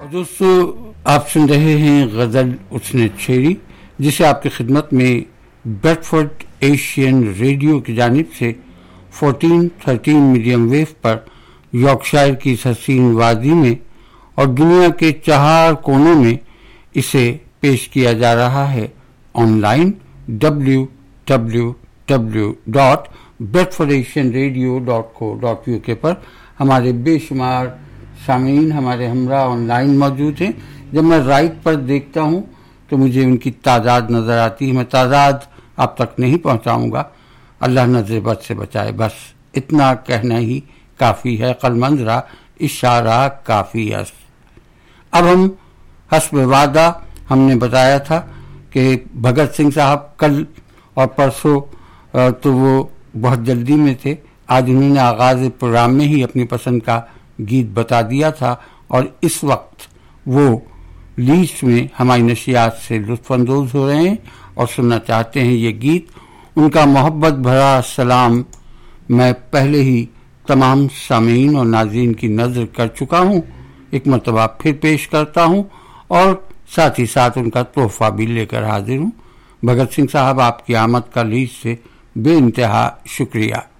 दोस्तों, आप सुन रहे हैं गजल उसने छेड़ी, जिसे आपकी खिदमत में बेडफोर्ड एशियन रेडियो की जानिब से 1413 मीडियम वेव पर यॉर्कशायर की इस हसीन वादी में और दुनिया के 4 कोनों में इसे पेश किया जा रहा है ऑनलाइन www.bedfordasianradio.co.uk पर। हमारे बेशुमार सामीन हमारे हमरा ऑनलाइन मौजूद हैं। जब मैं राइट पर देखता हूं तो मुझे उनकी तादाद नजर आती है। मैं तादाद आप तक नहीं पहुंचाऊंगा, अल्लाह नजर बद से बचाए, बस इतना कहना ही काफी है। कलमंजरा इशारा काफी है। अब हम हस्ब वादा, हमने बताया था कि भगत सिंह साहब कल और परसों तो वो बहुत जल्दी में थे। आज उन्होंने आगाज प्रोग्राम में ही अपनी पसंद का गीत बता दिया था और इस वक्त वो लीस्ट में हमारी नशियात से लुत्फानंदोज हो रहे हैं और सुनना चाहते हैं ये गीत। उनका मोहब्बत भरा सलाम मैं पहले ही तमाम सामीन और नाज़रीन की नज़र कर चुका हूँ, एक मरतबा फिर पेश करता हूँ और साथ ही साथ उनका तोहफा भी लेकर हाजिर हूँ। भगत सिंह साहब, आपकी आमद का लीज से बेइंतहा शुक्रिया।